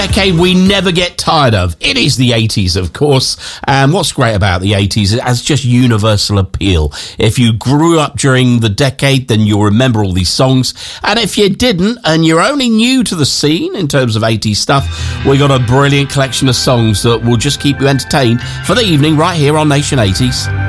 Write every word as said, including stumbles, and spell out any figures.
decade we never get tired of. It is the eighties, of course. And what's great about the eighties, it has just universal appeal. If you grew up during the decade, then you'll remember all these songs. And if you didn't, and you're only new to the scene in terms of eighties stuff, we got a brilliant collection of songs that will just keep you entertained for the evening right here on Nation eighties.